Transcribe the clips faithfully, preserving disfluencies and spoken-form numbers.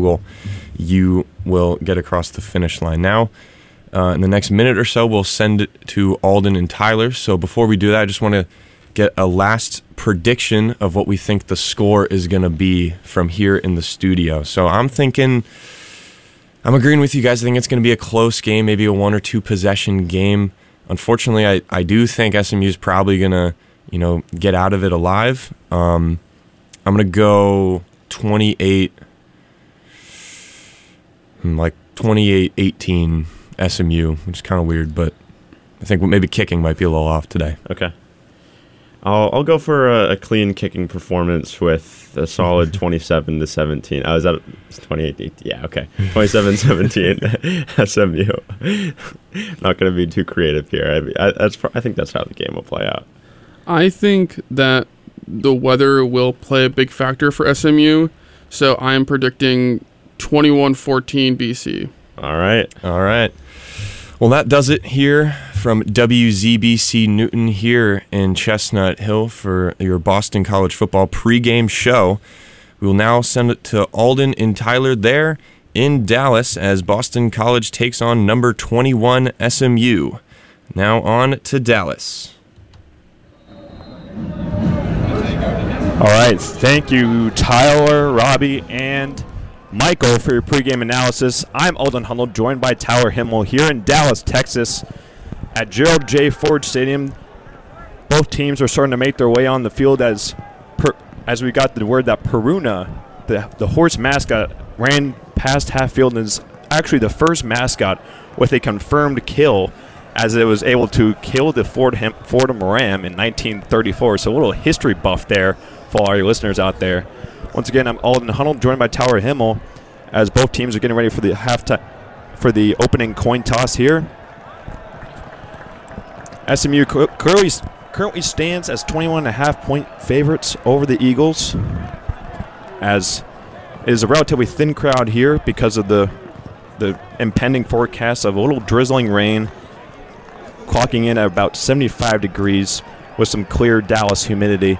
field goal, you will get across the finish line. Now, uh, in the next minute or so, we'll send it to Alden and Tyler. So before we do that, I just want to get a last prediction of what we think the score is going to be from here in the studio. So I'm thinking, I'm agreeing with you guys. I think it's going to be a close game, maybe a one or two possession game. Unfortunately, I, I do think S M U is probably going to, you know, get out of it alive. Um, I'm going to go twenty-eight, like twenty-eight eighteen S M U, which is kind of weird, but I think maybe kicking might be a little off today. Okay. I'll I'll go for a, a clean kicking performance with a solid twenty-seven to seventeen. Oh, is that twenty-eight? eighteen? Yeah, okay. twenty-seven seventeen S M U. Not going to be too creative here. I, I, that's I think that's how the game will play out. I think that the weather will play a big factor for S M U, so I'm predicting twenty-one fourteen B C. All right. All right. Well, that does it here from W Z B C Newton here in Chestnut Hill for your Boston College football pregame show. We will now send it to Alden and Tyler there in Dallas as Boston College takes on number twenty-one S M U. Now on to Dallas. All right, thank you, Tyler, Robbie, and Michael for your pregame analysis. I'm Alden Hunnell, joined by Tyler Himmel here in Dallas, Texas, at Gerald J. Ford Stadium. Both teams are starting to make their way on the field as per, as we got the word that Peruna, the, the horse mascot, ran past half field and is actually the first mascot with a confirmed kill, as it was able to kill the Ford Hem, Fordham Ram in nineteen thirty-four. So a little history buff there for all your listeners out there. Once again, I'm Alden Hunnell, joined by Tyler Himmel, as both teams are getting ready for the halftime, for the opening coin toss here. S M U currently, currently stands as twenty-one and a half point favorites over the Eagles, as it is a relatively thin crowd here because of the the impending forecast of a little drizzling rain, clocking in at about seventy-five degrees with some clear Dallas humidity.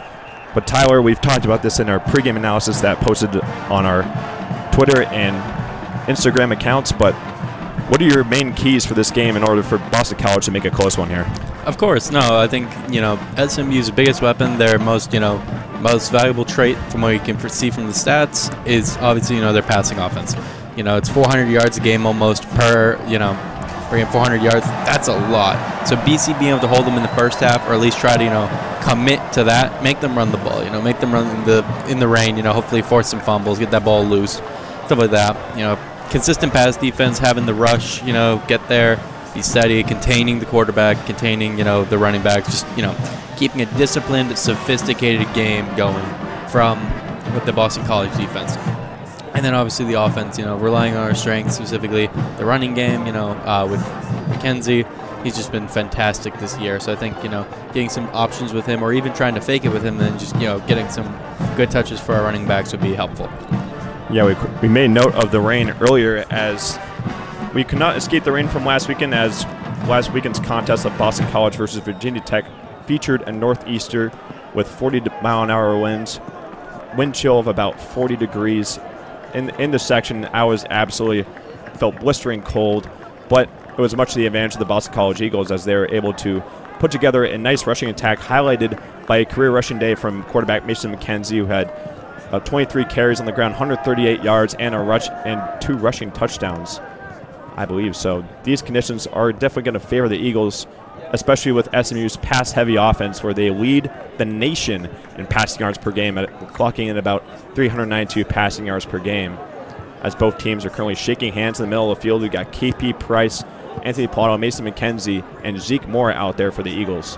But Tyler, we've talked about this in our pregame analysis that posted on our Twitter and Instagram accounts, but what are your main keys for this game in order for Boston College to make a close one here? Of course, no, I think, you know, S M U's biggest weapon, their most, you know, most valuable trait from what you can see from the stats is obviously, you know, their passing offense. You know, it's four hundred yards a game almost per, you know, bringing four hundred yards, that's a lot. So B C being able to hold them in the first half, or at least try to, you know, commit to that, make them run the ball, you know, make them run in the in the rain, you know, hopefully force some fumbles, get that ball loose, stuff like that. You know, consistent pass defense, having the rush, you know, get there, be steady, containing the quarterback, containing, you know, the running backs, just, you know, keeping a disciplined, sophisticated game going from with the Boston College defense. And then obviously the offense, you know, relying on our strengths, specifically the running game, you know, uh, with McKenzie. He's just been fantastic this year. So I think, you know, getting some options with him or even trying to fake it with him and then just, you know, getting some good touches for our running backs would be helpful. Yeah, we, we made note of the rain earlier, as we could not escape the rain from last weekend, as last weekend's contest of Boston College versus Virginia Tech featured a northeaster with forty mile an hour winds, wind chill of about forty degrees. In, in the section, I was absolutely felt blistering cold, but it was much to the advantage of the Boston College Eagles as they were able to put together a nice rushing attack, highlighted by a career rushing day from quarterback Mason McKenzie, who had uh, twenty-three carries on the ground, one hundred thirty-eight yards, and a rush and two rushing touchdowns, I believe. So these conditions are definitely going to favor the Eagles, especially with S M U's pass-heavy offense, where they lead the nation in passing yards per game, at clocking in about three hundred ninety-two passing yards per game. As both teams are currently shaking hands in the middle of the field, we've got K P Price, Anthony Plotto, Mason McKenzie, and Zeke Moore out there for the Eagles.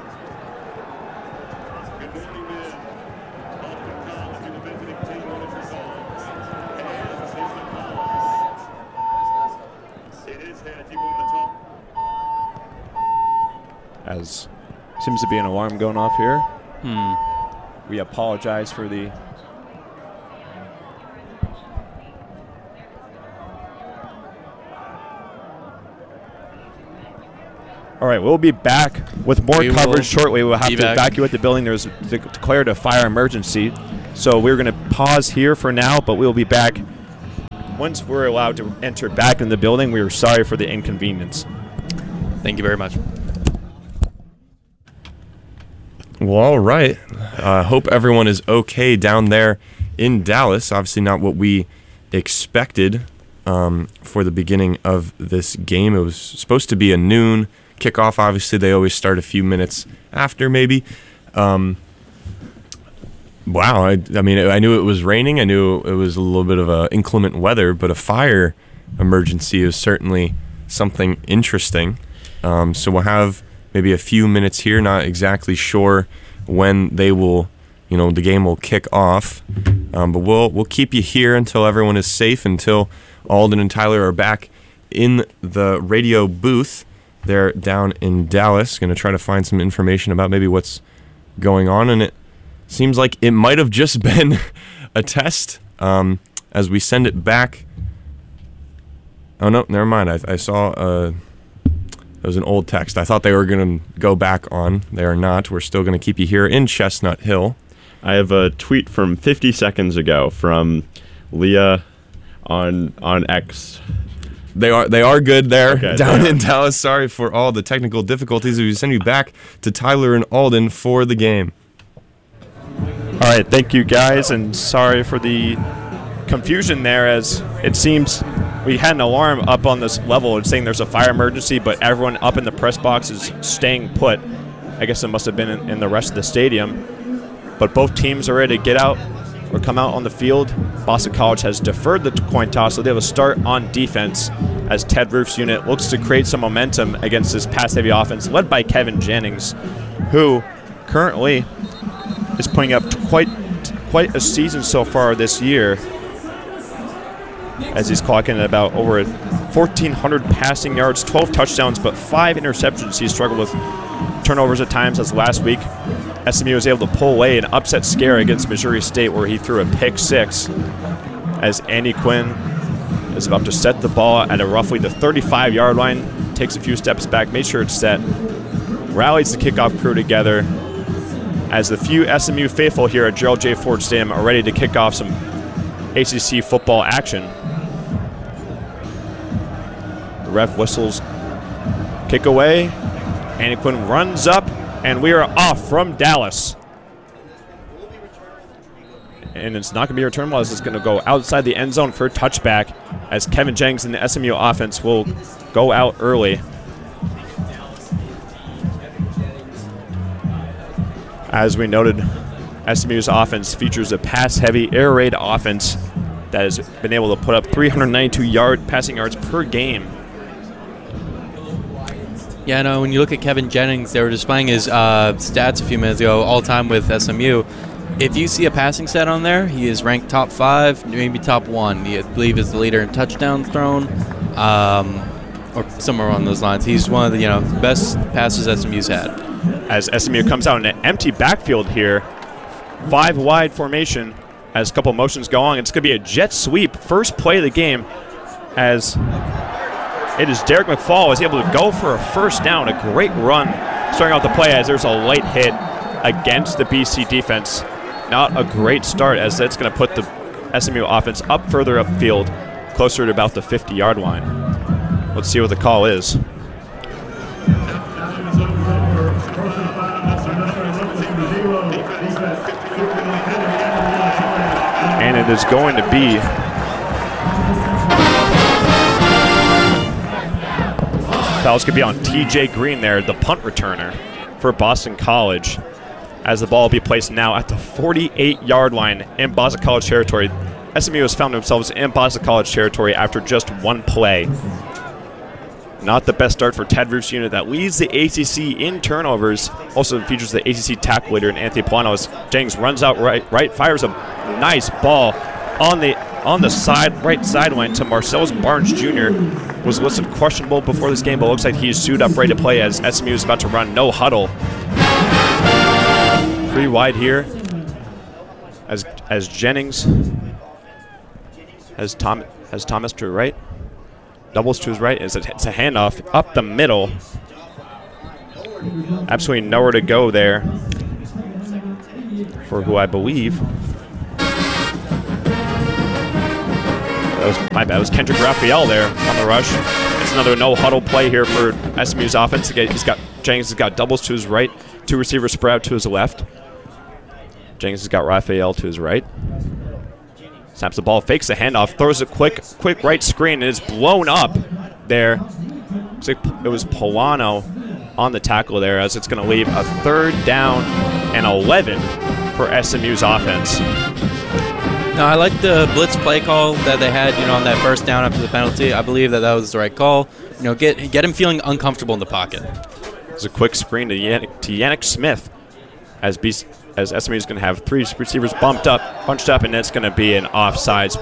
As seems to be an alarm going off here. Hmm. We apologize for the All right, we'll be back with more We coverage shortly. We'll have to back. evacuate the building. There's de- declared a fire emergency. So we're going to pause here for now, but we'll be back once we're allowed to enter back in the building, we are sorry for the inconvenience. Thank you very much. Well, all right. I uh, hope everyone is okay down there in Dallas. Obviously not what we expected um, for the beginning of this game. It was supposed to be a noon kickoff. Obviously, they always start a few minutes after, maybe. Um, wow. I, I mean, I knew it was raining. I knew it was a little bit of a inclement weather, but a fire emergency is certainly something interesting. Um, so we'll have maybe a few minutes here. Not exactly sure when they will, you know, the game will kick off. Um, but we'll we'll keep you here until everyone is safe, until Alden and Tyler are back in the radio booth. They're down in Dallas, going to try to find some information about maybe what's going on. And it seems like it might have just been a test um, as we send it back. Oh, no, never mind. I, I saw uh, it was an old text. I thought they were going to go back on. They are not. We're still going to keep you here in Chestnut Hill. I have a tweet from fifty seconds ago from Leah on on X. They are they are good there Okay, down yeah. in Dallas. Sorry for all the technical difficulties. We send you back to Tyler and Alden for the game. All right, thank you guys, and sorry for the confusion there, as it seems we had an alarm up on this level and saying there's a fire emergency, but everyone up in the press box is staying put. I guess it must have been in, in the rest of the stadium. But both teams are ready to get out or come out on the field. Boston College has deferred the coin toss, so they will start on defense as Ted Roof's unit looks to create some momentum against this pass-heavy offense led by Kevin Jennings, who currently is putting up quite quite a season so far this year, as he's clocking at about over fourteen hundred passing yards, twelve touchdowns, but five interceptions. He struggled with turnovers at times, as last week S M U was able to pull away an upset scare against Missouri State where he threw a pick six, as Andy Quinn is about to set the ball at a roughly the thirty-five yard line, takes a few steps back, makes sure it's set, rallies the kickoff crew together, as the few S M U faithful here at Gerald J. Ford Stadium are ready to kick off some A C C football action. The ref whistles kick away. Andy Quinn runs up, and we are off from Dallas. And it's not going to be a return ball. It's going to go outside the end zone for a touchback, as Kevin Jennings in the S M U offense will go out early. As we noted, S M U's offense features a pass-heavy, air raid offense that has been able to put up three hundred ninety-two yard passing yards per game. Yeah, no, when you look at Kevin Jennings, they were displaying his uh, stats a few minutes ago, all-time with S M U. If you see a passing stat on there, he is ranked top five, maybe top one. He, I believe, is the leader in touchdowns thrown, um, or somewhere along those lines. He's one of the you know best passes S M U's had. As S M U comes out in an empty backfield here, five wide formation, as a couple motions go on. It's going to be a jet sweep, first play of the game, as it is Derek McFall is able to go for a first down. A great run starting out the play, as there's a light hit against the B C defense. Not a great start, as that's going to put the S M U offense up further upfield, closer to about the fifty yard line. Let's see what the call is. And it is going to be fouls could be on T J Green there, the punt returner for Boston College, as the ball will be placed now at the forty-eight yard line in Boston College territory. S M U has found themselves in Boston College territory after just one play. Not the best start for Ted Roof's unit that leads the A C C in turnovers. Also features the A C C tackle leader in Anthony Polano, as Jennings runs out right, right, fires a nice ball on the on the side, right sideline to Marcellus Barnes Junior Was listed questionable before this game, but looks like he's suited up, ready to play, as S M U is about to run no huddle. Pretty wide here, as as Jennings has Tom has Thomas to the right, doubles to his right. It's a, it's a handoff up the middle. Absolutely nowhere to go there for who I believe that was my bad. It was Kendrick Raphael there on the rush. It's another no-huddle play here for S M U's offense. He's got Jennings has got doubles to his right, two receivers spread out to his left. Jennings has got Raphael to his right. Snaps the ball, fakes the handoff, throws a quick, quick right screen, and it's blown up there. Looks like it was Polano on the tackle there, as it's going to leave a third down and eleven for S M U's offense. No, I like the blitz play call that they had, you know, on that first down after the penalty. I believe that that was the right call. You know, get get him feeling uncomfortable in the pocket. It's a quick screen to Yannick, to Yannick Smith, as B C, as S M U is going to have three receivers bumped up, bunched up, and it's going to be an offsides.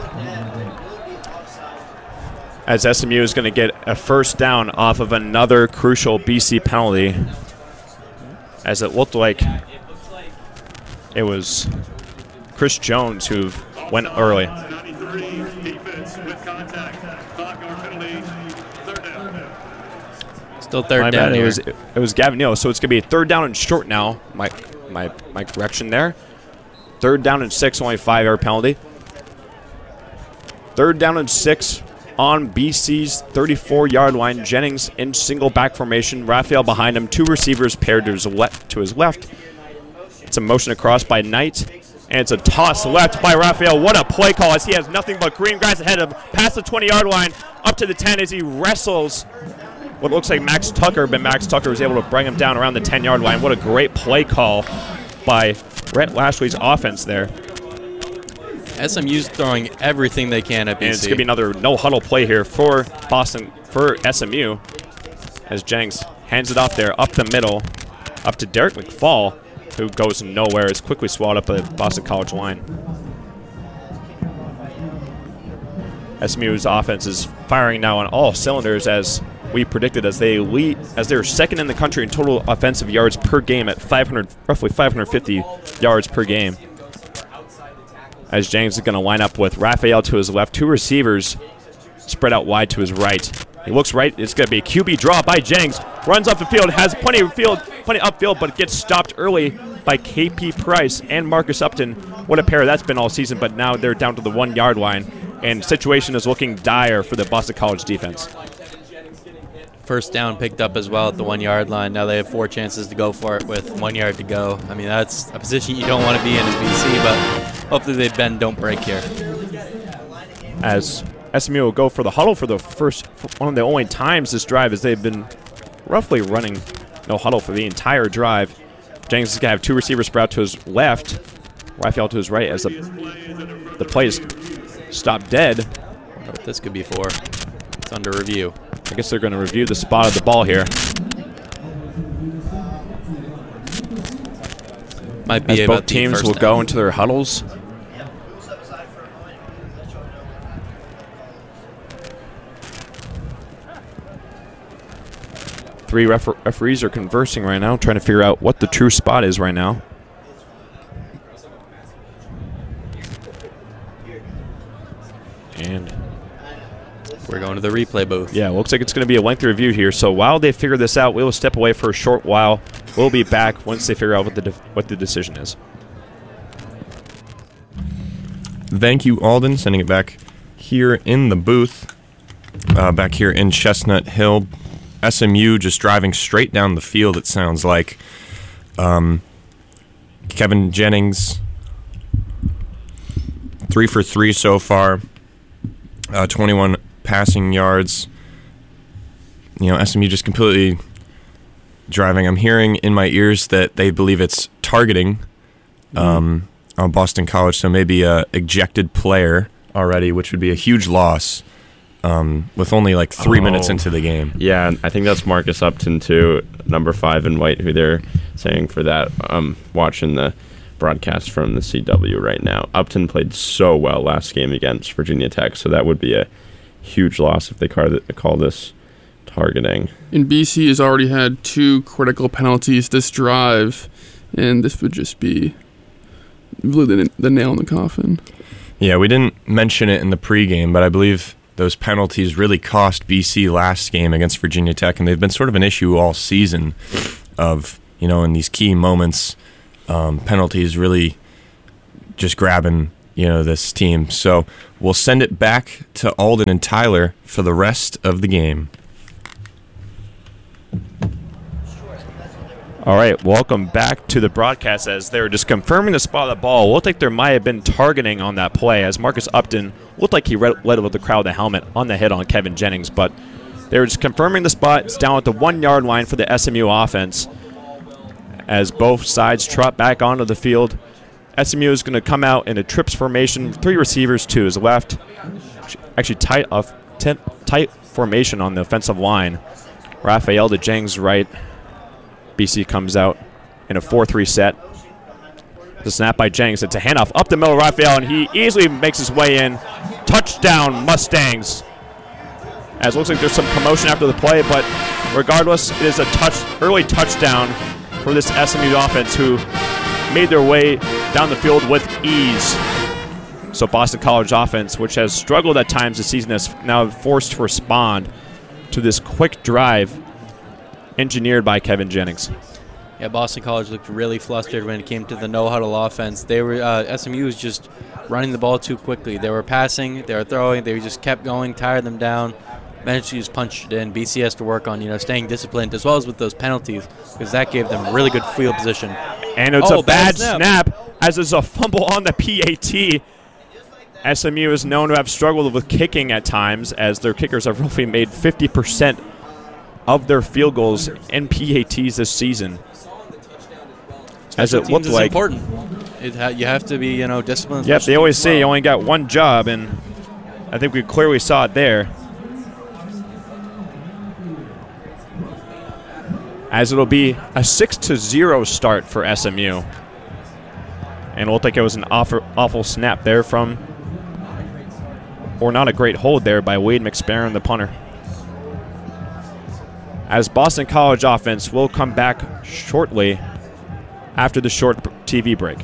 As S M U is going to get a first down off of another crucial B C penalty, as it looked like it was Chris Jones who went early. Still third My down bad. here. It was it, it was Gavin Neal, so it's going to be a third down and short now. My my my correction there. Third down and six, only five yard penalty. Third down and six on B C's thirty-four yard line. Jennings in single back formation. Raphael behind him. Two receivers paired to his left. To his left. It's a motion across by Knight. And it's a toss left by Raphael. What a play call, as he has nothing but green grass ahead of him. Past the twenty yard line, up to the ten as he wrestles what looks like Max Tucker, but Max Tucker was able to bring him down around the ten yard line. What a great play call by Rhett Lashley's offense there. S M U's throwing everything they can at B C. And it's going to be another no-huddle play here for Boston, for S M U, as Jennings hands it off there, up the middle, up to Derek McFall, who goes nowhere. It's quickly swallowed up by the Boston College line. S M U's offense is firing now on all cylinders, as we predicted, as they lead, as they're second in the country in total offensive yards per game at five hundred, roughly five hundred fifty yards per game. As Jennings is going to line up with Raphael to his left, two receivers spread out wide to his right. He looks right. It's going to be a Q B draw by Jennings. Runs up the field, has plenty of field, plenty upfield, but gets stopped early by K P Price and Marcus Upton. What a pair that's been all season, but now they're down to the one yard line, and situation is looking dire for the Boston College defense. First down picked up as well at the one yard line. Now they have four chances to go for it with one yard to go. I mean, that's a position you don't want to be in as B C, but hopefully they bend, don't break here. As S M U will go for the huddle for the first, one of the only times this drive, as they've been roughly running no huddle for the entire drive. Jennings is going to have two receivers spread out to his left, Raphael to his right, as the, the play is stopped dead. What this could be for. It's under review. I guess they're going to review the spot of the ball here. Might be As about both the teams first will down. go into their huddles. Three refer referees are conversing right now, trying to figure out what the true spot is right now. And we're going to the replay booth. yeah, looks like it's going to be a lengthy review here. So while they figure this out, we will step away for a short while. We'll be back once they figure out what the what the decision is. Thank you, Alden. Sending it back here in the booth, uh, back here in Chestnut Hill. S M U just driving straight down the field, it sounds like. Um, Kevin Jennings, three for three so far, uh, twenty-one passing yards. You know, S M U just completely driving. I'm hearing in my ears that they believe it's targeting um, on Boston College, so maybe a ejected player already, which would be a huge loss. Um, with only like three Oh. minutes into the game. Yeah, and I think that's Marcus Upton too, number five in white, who they're saying for that. Um, watching the broadcast from the C W right now. Upton played so well last game against Virginia Tech, so that would be a huge loss if they call, th- call this targeting. And B C has already had two critical penalties this drive, and this would just be really the, the nail in the coffin. Yeah, we didn't mention it in the pregame, but I believe those penalties really cost B C last game against Virginia Tech, and they've been sort of an issue all season of, you know, in these key moments, um, penalties really just grabbing you know, this team. So we'll send it back to Alden and Tyler for the rest of the game. All right, welcome back to the broadcast as they were just confirming the spot of the ball. Looked like there might have been targeting on that play as Marcus Upton looked like he led with the crowd the helmet on the hit on Kevin Jennings, but they were just confirming the spot. It's down at the one-yard line for the S M U offense as both sides trot back onto the field. S M U is going to come out in a trips formation, three receivers to his left. Actually, tight, uh, ten, tight formation on the offensive line. Raphael to Jennings' right. B C comes out in a four three set. The snap by Jennings. It's a handoff up the middle of Raphael, and he easily makes his way in. Touchdown, Mustangs. As it looks like there's some commotion after the play, but regardless, it is a touch, early touchdown for this S M U offense who made their way down the field with ease. So Boston College offense, which has struggled at times this season, is now forced to respond to this quick drive engineered by Kevin Jennings. Yeah, Boston College looked really flustered when it came to the no-huddle offense. They were uh, S M U was just running the ball too quickly. They were passing, they were throwing, they just kept going, tired them down. Eventually just punched it in. B C has to work on, you know, staying disciplined as well as with those penalties because that gave them really good field position. And it's oh, a bad, bad snap. snap as there's a fumble on the P A T. S M U is known to have struggled with kicking at times as their kickers have roughly made fifty percent of their field goals in P A Ts this season. As it looked like important. It ha- you have to be, you know, disciplined. Yep, they always say you only got one job, and I think we clearly saw it there. As it'll be a six to zero start for S M U. And it looked like it was an awful, awful snap there from, or not a great hold there by Wade McSparron, the punter. As Boston College offense will come back shortly after the short T V break.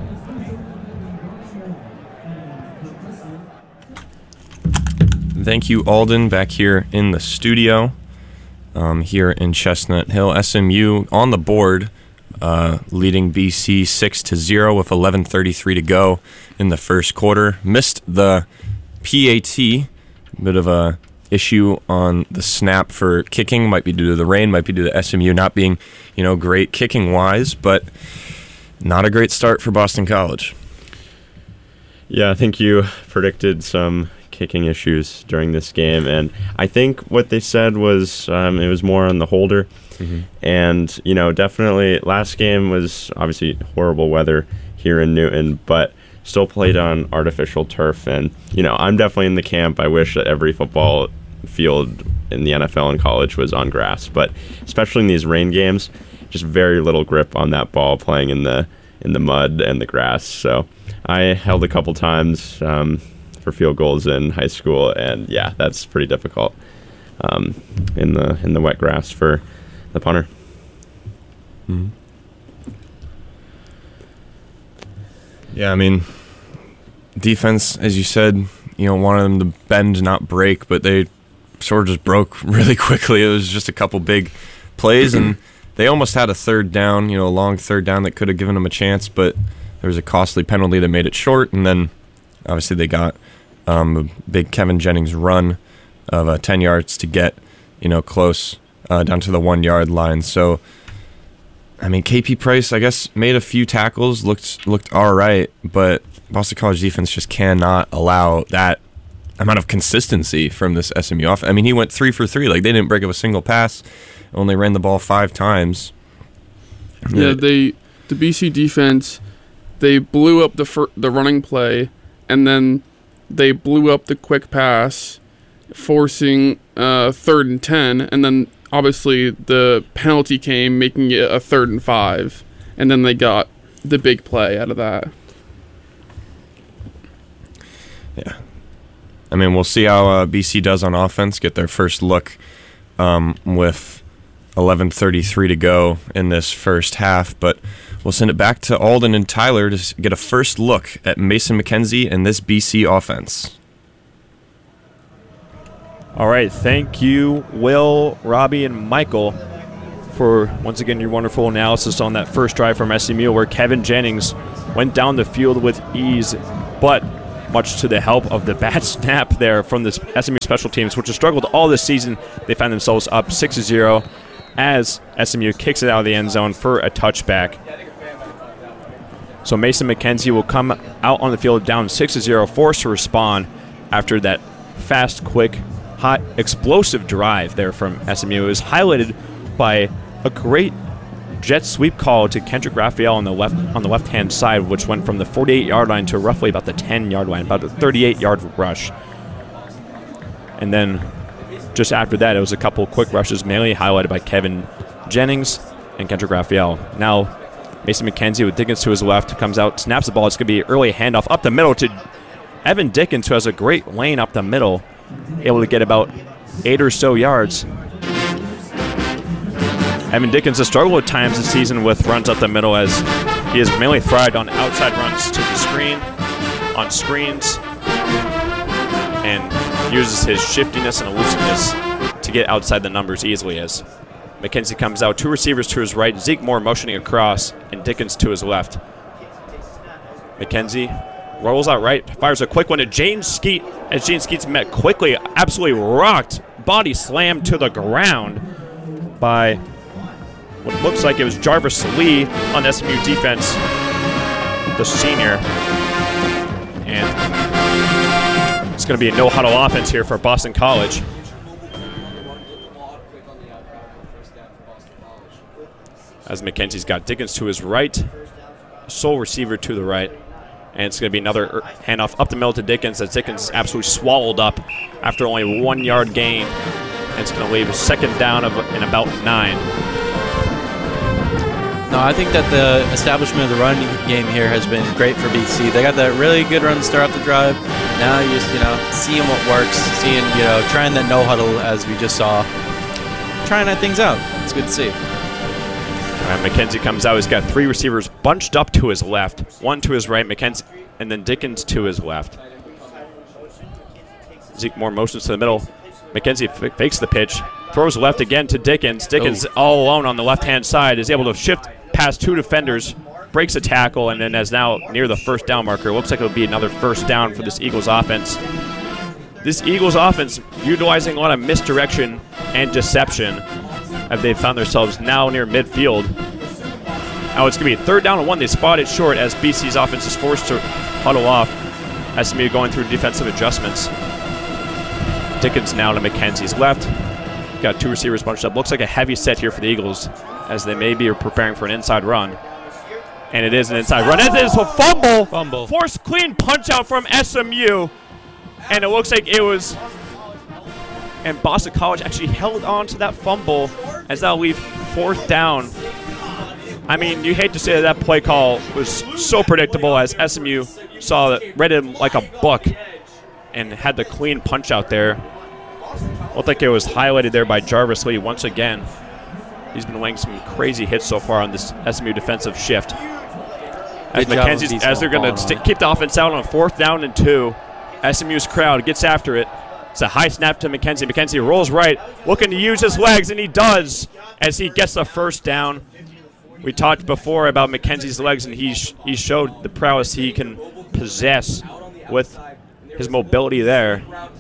Thank you, Alden, back here in the studio. Um, here in Chestnut Hill, S M U on the board, uh, leading B C six to zero with eleven thirty-three to go in the first quarter. Missed the P A T, bit of a issue on the snap for kicking. Might be due to the rain, might be due to S M U not being, you know, great kicking wise, but not a great start for Boston College. Yeah, I think you predicted some kicking issues during this game, and I think what they said was um, it was more on the holder. Mm-hmm. And you know, definitely last game was obviously horrible weather here in Newton, but still played on artificial turf. And you know, I'm definitely in the camp. I wish that every football field in the N F L and college was on grass, but especially in these rain games, just very little grip on that ball playing in the in the mud and the grass. So I held a couple times um, for field goals in high school, and yeah, that's pretty difficult um, in the in the wet grass for the punter. Mm-hmm. Yeah, I mean, defense, as you said, you know, wanted them to bend, not break, but they sort of just broke really quickly. It was just a couple big plays, and they almost had a third down, you know, a long third down that could have given them a chance, but there was a costly penalty that made it short, and then obviously they got um, a big Kevin Jennings run of uh, ten yards to get, you know, close uh, down to the one-yard line. So, I mean, K P Price, I guess, made a few tackles, looked looked all right, but Boston College defense just cannot allow that amount of consistency from this S M U offense. I mean, he went three for three. Like, they didn't break up a single pass, only ran the ball five times. Yeah, they the B C defense, they blew up the fir- the running play, and then they blew up the quick pass, forcing uh, third and ten, and then obviously the penalty came, making it a third and five, and then they got the big play out of that. Yeah. I mean, we'll see how uh, B C does on offense, get their first look um, with eleven thirty-three to go in this first half, but we'll send it back to Alden and Tyler to get a first look at Mason McKenzie and this B C offense. All right, thank you, Will, Robbie, and Michael, for once again your wonderful analysis on that first drive from S M U where Kevin Jennings went down the field with ease. but much to the help of the bad snap there from this S M U special teams, which has struggled all this season, they find themselves up six to zero as S M U kicks it out of the end zone for a touchback. So Mason McKenzie will come out on the field down six to zero, forced to respond after that fast, quick, hot, explosive drive there from S M U. It was highlighted by a great jet sweep call to Kendrick Raphael on the left on the left-hand side, which went from the forty-eight yard line to roughly about the ten yard line, about a thirty-eight yard rush. And then just after that, it was a couple quick rushes, mainly highlighted by Kevin Jennings and Kendrick Raphael. Now, Mason McKenzie with Dickens to his left comes out, snaps the ball. It's going to be an early handoff up the middle to Evan Dickens, who has a great lane up the middle, able to get about eight or so yards. Evan Dickens has struggled at times this season with runs up the middle, as he has mainly thrived on outside runs to the screen, on screens, and uses his shiftiness and elusiveness to get outside the numbers easily. As McKenzie comes out, two receivers to his right, Zeke Moore motioning across, and Dickens to his left. McKenzie rolls out right, fires a quick one to James Skeet, as James Skeet's met quickly, absolutely rocked, body slammed to the ground by what looks like it was Jarvis Lee on S M U defense, the senior. And it's going to be a no-huddle offense here for Boston College. As McKenzie's got Dickens to his right, sole receiver to the right. And it's going to be another handoff up the middle to Dickens, as Dickens is absolutely swallowed up after only one yard gain. And it's going to leave a second down of in about nine. No, I think that the establishment of the running game here has been great for B C. They got that really good run to start off the drive. Now you're just, you know, seeing what works, seeing, you know, trying that no huddle as we just saw, trying that things out. It's good to see. All right, McKenzie comes out. He's got three receivers bunched up to his left, one to his right, McKenzie, and then Dickens to his left. Zeke Moore motions to the middle. McKenzie f- fakes the pitch, throws left again to Dickens. Dickens, oh. all alone on the left-hand side, is able to shift past two defenders, breaks a tackle, and then is now near the first down marker. Looks like it'll be another first down for this Eagles offense. This Eagles offense utilizing a lot of misdirection and deception, as they've found themselves now near midfield. Now it's going to be a third down and one. They spot it short as B C's offense is forced to huddle off. S M U going through defensive adjustments. Dickens now to McKenzie's left. Got two receivers bunched up. Looks like a heavy set here for the Eagles, as they maybe are preparing for an inside run. And it is an inside run. It is a fumble. Fumble. Forced clean punch out from S M U. And it looks like it was... And Boston College actually held on to that fumble, as that'll leave fourth down. I mean, you hate to say that, that play call was so predictable, as S M U saw it, read him like a book and had the clean punch out there. Looked like it was highlighted there by Jarvis Lee once again. He's been laying some crazy hits so far on this S M U defensive shift. As Good McKenzie's, as they're going to keep the offense out on fourth down and two, S M U's crowd gets after it. It's a high snap to McKenzie. McKenzie rolls right, looking to use his legs, and he does as he gets the first down. We talked before about McKenzie's legs, and he sh- he showed the prowess he can possess with his mobility there.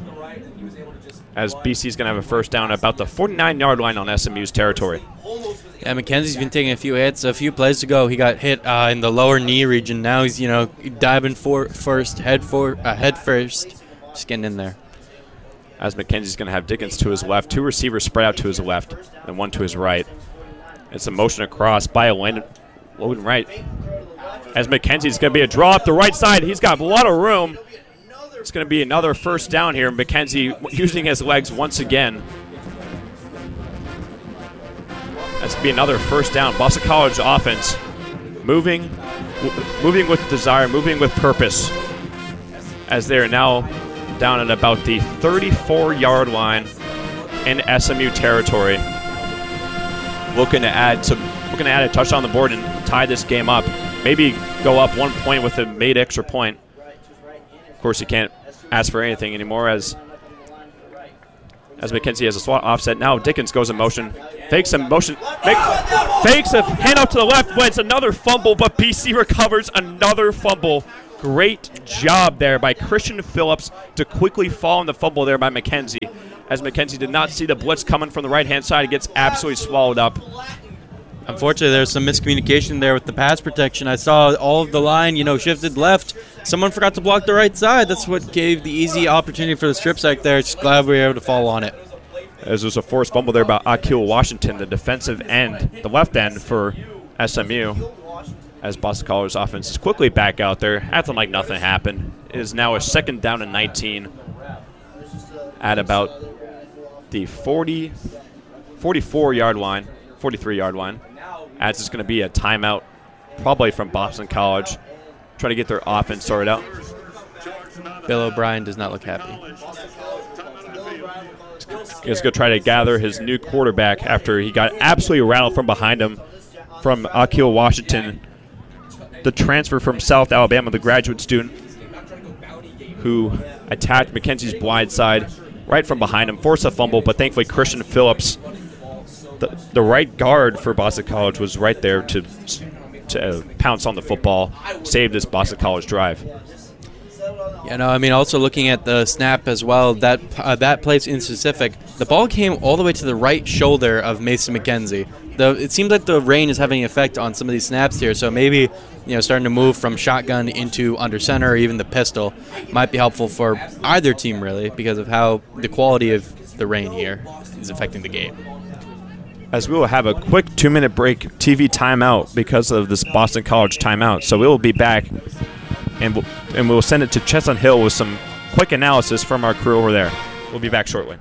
As B C's going to have a first down about the forty-nine yard line on S M U's territory. Yeah, McKenzie's been taking a few hits. A few plays ago, he got hit uh, in the lower knee region. Now he's, you know, diving for first, head for uh, head first, just getting in there. As McKenzie's going to have Dickens to his left, two receivers spread out to his left, and one to his right. It's a motion across by a Landon right. As McKenzie's going to be a draw up the right side. He's got a lot of room. It's going to be another first down here. McKenzie using his legs once again. That's going to be another first down. Boston College offense moving, w- moving with desire, moving with purpose, as they're now down at about the thirty-four yard line in S M U territory. Looking to add some, looking to add a touchdown on the board and tie this game up. Maybe go up one point with a made extra point. Of course, you can't ask for anything anymore, as as McKenzie has a swat offset. Now Dickens goes in motion, fakes a motion, make, fakes a handoff to the left, but it's another fumble, but B C recovers another fumble. Great job there by Christian Phillips to quickly fall on the fumble there by McKenzie. As McKenzie did not see the blitz coming from the right-hand side, he gets absolutely swallowed up. Unfortunately, there's some miscommunication there with the pass protection. I saw all of the line, you know, shifted left. Someone forgot to block the right side. That's what gave the easy opportunity for the strip sack there. Just glad we were able to fall on it. As there's a forced fumble there by Akil Washington, the defensive end, the left end for S M U. As Boston College's offense is quickly back out there, acting like nothing happened. It is now a second down and nineteen at about the forty, forty-four-yard line, forty-three-yard line, as it's going to be a timeout probably from Boston College, try to get their offense sorted out. Bill O'Brien does not look happy. He's going to try to gather his new quarterback after he got absolutely rattled from behind him from Akil Washington, the transfer from South Alabama, the graduate student who attacked McKenzie's blind side right from behind him, forced a fumble, but thankfully Christian Phillips, the, the right guard for Boston College, was right there to, to uh, pounce on the football, save this Boston College drive. You know, I mean, also looking at the snap as well, that uh, that play in specific, the ball came all the way to the right shoulder of Mason McKenzie. The, it seems like the rain is having an effect on some of these snaps here, so maybe, you know, starting to move from shotgun into under center or even the pistol might be helpful for either team, really, because of how the quality of the rain here is affecting the game. As we will have a quick two-minute break, T V timeout because of this Boston College timeout. So we will be back, and we'll, and we'll send it to Chestnut Hill with some quick analysis from our crew over there. We'll be back shortly.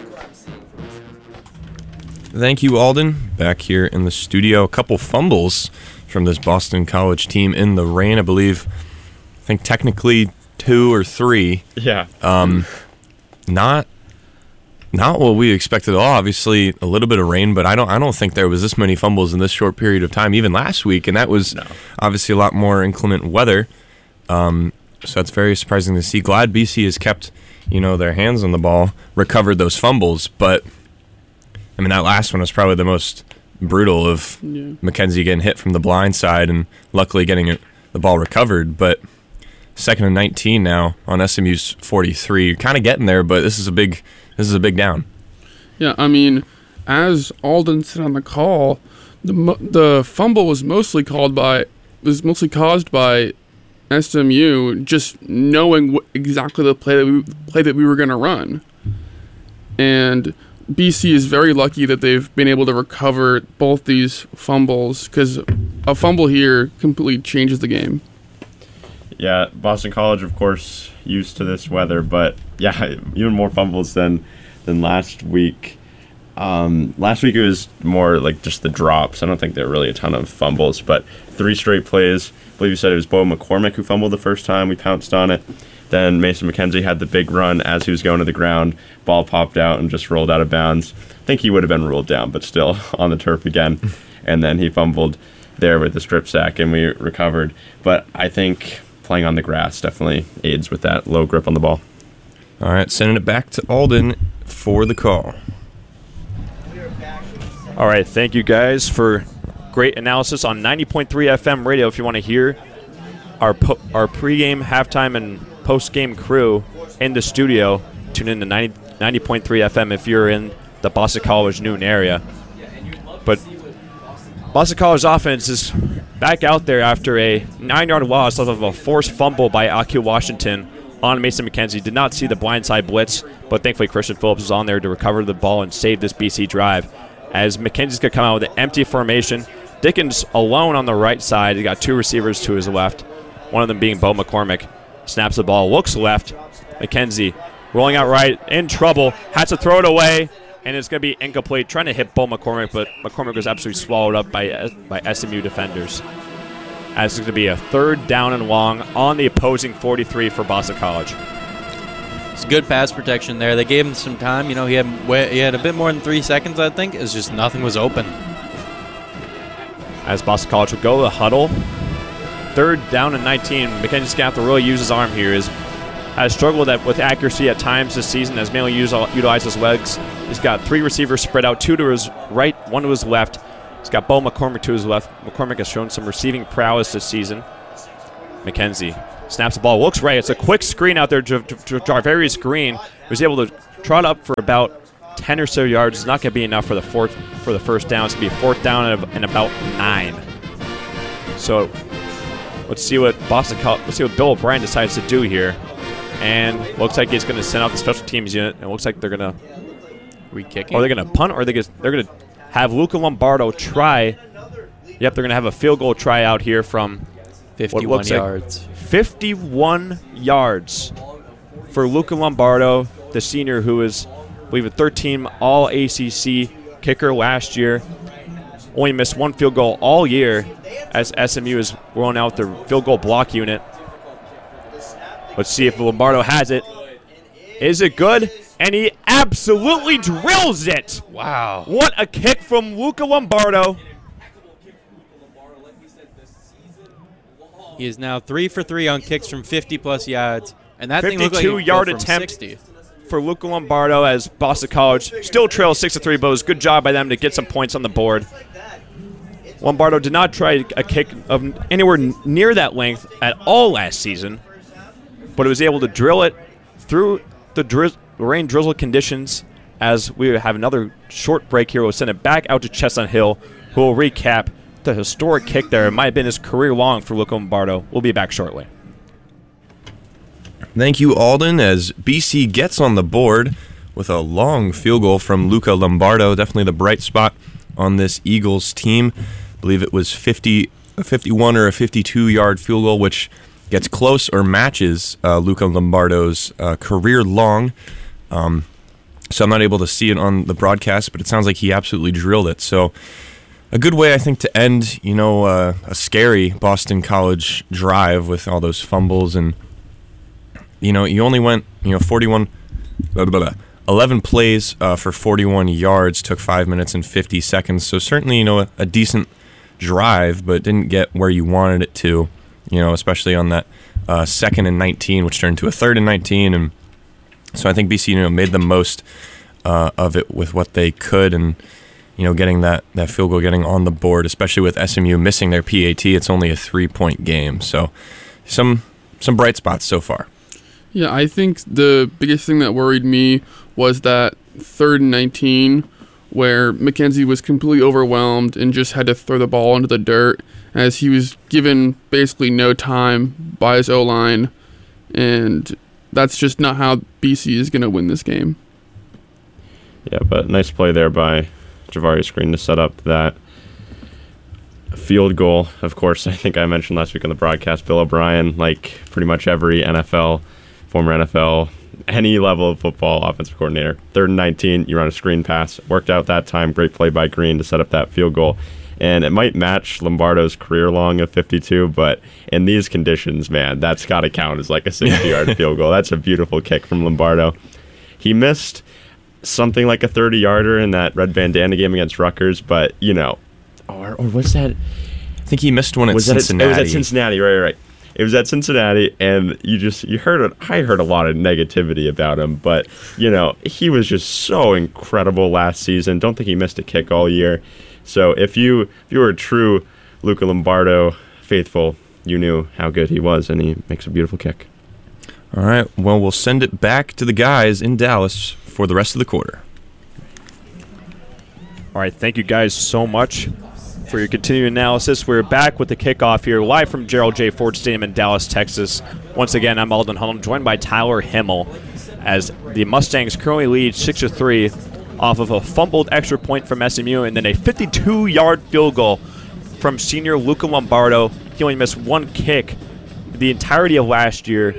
Thank you, Alden. Back here in the studio, a couple fumbles from this Boston College team in the rain, I believe. I think technically two or three. Yeah. Um, not not what we expected at all. Obviously, a little bit of rain, but I don't I don't think there was this many fumbles in this short period of time, even last week, and that was No. obviously a lot more inclement weather. Um, so that's very surprising to see. Glad B C has kept, you know, their hands on the ball, recovered those fumbles, but I mean, that last one was probably the most brutal of Yeah. McKenzie getting hit from the blind side and luckily getting it, the ball recovered. But second and nineteen now on S M U's forty-three. You're kind of getting there, but this is a big this is a big down. Yeah, I mean, as Alden said on the call, the mo- the fumble was mostly called by was mostly caused by S M U just knowing wh- exactly the play that we play that we were going to run, and B C is very lucky that they've been able to recover both these fumbles, because a fumble here completely changes the game. Yeah, Boston College, of course, used to this weather, but yeah, even more fumbles than than last week. Um, last week it was more like just the drops. I don't think there were really a ton of fumbles, but three straight plays. I believe you said it was Bo McCormick who fumbled the first time. We pounced on it. Then Mason McKenzie had the big run as he was going to the ground. Ball popped out and just rolled out of bounds. I think he would have been ruled down, but still on the turf again. And then he fumbled there with the strip sack, and we recovered. But I think playing on the grass definitely aids with that low grip on the ball. All right, sending it back to Alden for the call. All right, thank you guys for great analysis on ninety point three F M radio. If you want to hear our po- our pregame, halftime, and postgame crew in the studio, tune in to ninety point three F M if you're in the Boston College Newton area. But Boston College offense is back out there after a nine-yard loss off of a forced fumble by Akil Washington on Mason McKenzie. Did not see the blindside blitz, but thankfully Christian Phillips was on there to recover the ball and save this B C drive. As McKenzie's going to come out with an empty formation. Dickens alone on the right side. He got two receivers to his left, one of them being Bo McCormick. Snaps the ball, looks left. McKenzie rolling out right, in trouble, has to throw it away, and it's going to be incomplete. Trying to hit Bo McCormick, but McCormick was absolutely swallowed up by, by S M U defenders. As it's going to be a third down and long on the opposing forty-three for Boston College. It's good pass protection there. They gave him some time. You know, he had he had a bit more than three seconds, I think. It's just nothing was open. As Boston College would go to the huddle. Third down and nineteen. McKenzie's going to have to really use his arm here. Is has struggled at, with accuracy at times this season, has mainly used, utilized his legs. He's got three receivers spread out, two to his right, one to his left. He's got Bo McCormick to his left. McCormick has shown some receiving prowess this season. McKenzie Snaps the ball. Looks right. It's a quick screen out there. J- J- Jarvarius Green was able to trot up for about ten or so yards. It's not going to be enough for the fourth for the first down. It's going to be fourth down and, and about nine. So let's see what Boston College, let's see what Bill O'Brien decides to do here. And looks like he's going to send out the special teams unit. And it looks like they're going to Re-kicking. Or they're going to punt, or they gonna, they're going to have Luca Lombardo try. Yep, they're going to have a field goal try out here from fifty-one yards. Like fifty-one yards for Luca Lombardo, the senior who is, I believe, a thirteen all A C C kicker last year. Only missed one field goal all year as S M U is rolling out their field goal block unit. Let's see if Lombardo has it. Is it good? And he absolutely drills it. Wow. What a kick from Luca Lombardo. He is now three for three on kicks from fifty-plus yards. And that thing looked like fifty-two yard from attempt sixty. For Luca Lombardo as Boston College still trails six to three, but it was a good job by them to get some points on the board. Lombardo did not try a kick of anywhere near that length at all last season, but it was able to drill it through the drizz- rain drizzle conditions. As we have another short break here, we'll send it back out to Chestnut Hill, who will recap the historic kick there. It might have been his career long for Luca Lombardo. We'll be back shortly. Thank you, Alden, as B C gets on the board with a long field goal from Luca Lombardo. Definitely the bright spot on this Eagles team. I believe it was fifty, a fifty-one or a fifty-two-yard field goal, which gets close or matches uh, Luca Lombardo's uh, career long. Um, so I'm not able to see it on the broadcast, but it sounds like he absolutely drilled it. So a good way, I think, to end, you know, uh, a scary Boston College drive with all those fumbles. And, you know, you only went, you know, forty-one, blah, blah, blah, eleven plays uh, for forty-one yards, took five minutes and fifty seconds. So certainly, you know, a, a decent drive, but didn't get where you wanted it to, you know, especially on that uh, second and nineteen, which turned to a third and nineteen. And so I think B C, you know, made the most uh, of it with what they could, and, you know, getting that, that field goal, getting on the board, especially with S M U missing their P A T. It's only a three-point game. So some some bright spots so far. Yeah, I think the biggest thing that worried me was that third and nineteen, where McKenzie was completely overwhelmed and just had to throw the ball into the dirt, as he was given basically no time by his O-line, and that's just not how B C is going to win this game. Yeah, but nice play there by Javarius Green to set up that field goal. Of course, I think I mentioned last week on the broadcast, Bill O'Brien, like pretty much every N F L, former N F L, any level of football offensive coordinator, third and nineteen, you run a screen pass. Worked out that time. Great play by Green to set up that field goal. And it might match Lombardo's career long of fifty-two, but in these conditions, man, that's got to count as like a sixty-yard field goal. That's a beautiful kick from Lombardo. He missed something like a thirty-yarder in that red bandana game against Rutgers, but, you know, or, or was that... I think he missed one at was Cincinnati. That, it was at Cincinnati, right, right. It was at Cincinnati, and you just, you heard it. I heard a lot of negativity about him, but, you know, he was just so incredible last season. Don't think he missed a kick all year. So if you if you were a true Luca Lombardo faithful, you knew how good he was, and he makes a beautiful kick. All right, well, we'll send it back to the guys in Dallas for the rest of the quarter. All right, thank you guys so much for your continued analysis. We're back with the kickoff here, live from Gerald J. Ford Stadium in Dallas, Texas. Once again, I'm Alden Hunnam, joined by Tyler Himmel, as the Mustangs currently lead six to three off of a fumbled extra point from S M U and then a fifty-two-yard field goal from senior Luca Lombardo. He only missed one kick the entirety of last year,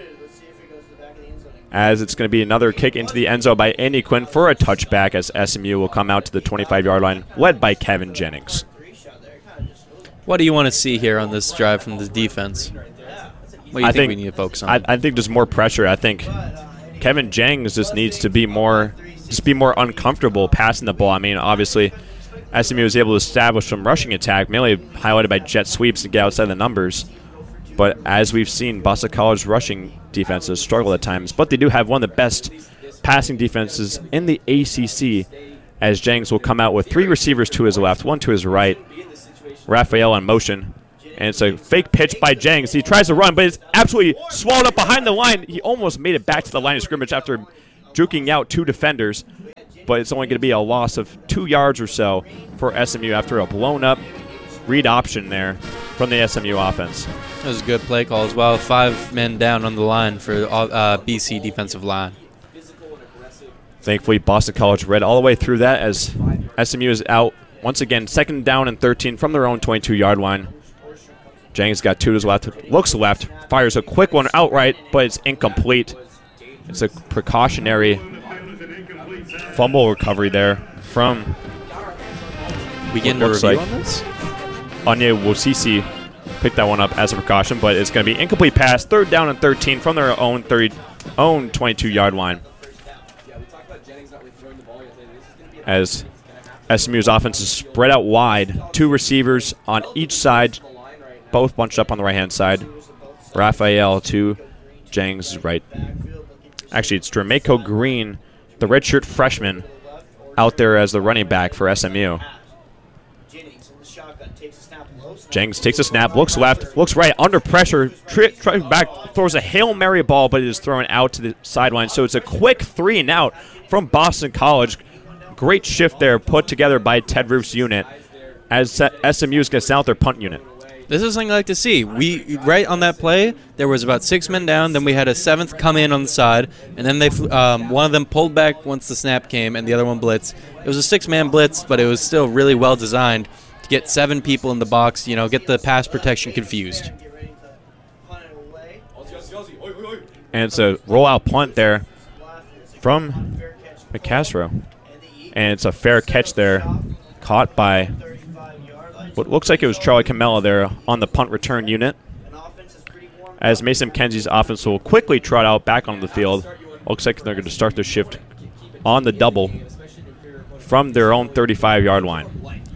as it's going to be another kick into the end zone by Andy Quinn for a touchback, as S M U will come out to the twenty-five-yard line, led by Kevin Jennings. What do you want to see here on this drive from the defense? What do you I think, think we need to focus on? I, I think there's more pressure. I think Kevin Jennings just needs to be more, just be more uncomfortable passing the ball. I mean, obviously, S M U was able to establish some rushing attack, mainly highlighted by jet sweeps to get outside the numbers. But as we've seen, Boston College rushing defenses struggle at times. But they do have one of the best passing defenses in the A C C, as Jennings will come out with three receivers to his left, one to his right. Raphael in motion. And it's a fake pitch by Jennings. He tries to run, but it's absolutely swallowed up behind the line. He almost made it back to the line of scrimmage after juking out two defenders. But it's only going to be a loss of two yards or so for S M U after a blown-up read option there from the S M U offense. That was a good play call as well. Five men down on the line for uh, B C defensive line. Thankfully, Boston College read all the way through that as S M U is out once again, second down and thirteen from their own twenty-two-yard line. Jennings got two to his left, looks left, fires a quick one outright, but it's incomplete. It's a precautionary fumble recovery there from we getting a review like on this? Anya Wosisi picked that one up as a precaution, but it's going to be incomplete pass, third down and thirteen from their own thirty, own twenty-two-yard line. As S M U's offense is spread out wide, two receivers on each side, both bunched up on the right-hand side. Raphael to Jennings' right. Actually, it's Dramaco Green, the redshirt freshman, out there as the running back for S M U. Jennings takes a snap, looks left, looks right, under pressure, tri tries back, throws a Hail Mary ball, but it is thrown out to the sideline. So it's a quick three and out from Boston College. Great shift there put together by Ted Roof's unit as S M U is going to send out their punt unit. This is something I like to see. We right on that play, there was about six men down. Then we had a seventh come in on the side, and then they um, one of them pulled back once the snap came, and the other one blitzed. It was a six-man blitz, but it was still really well designed to get seven people in the box. You know, get the pass protection confused. And it's a rollout punt there from McCastro. And it's a fair catch there, caught by what looks like it was Charlie Camella there on the punt return unit. As Mason McKenzie's offense will quickly trot out back on the field. Looks like they're going to start their shift on the double from their own thirty-five-yard line.